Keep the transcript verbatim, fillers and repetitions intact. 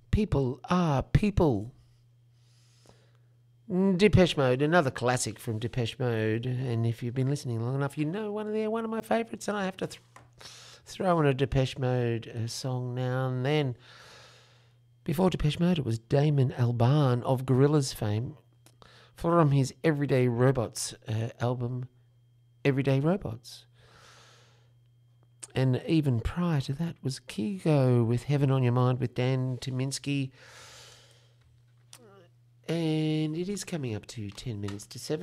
People are people. Depeche Mode, another classic from Depeche Mode, and if you've been listening long enough, you know one of their one of my favourites, and I have to th- throw in a Depeche Mode uh, song now and then. Before Depeche Mode, it was Damon Albarn of Gorillaz fame from his Everyday Robots uh, album, Everyday Robots. And even prior to that was Kygo with Heaven on Your Mind with Dan Tyminski. And it is coming up to ten minutes to seven.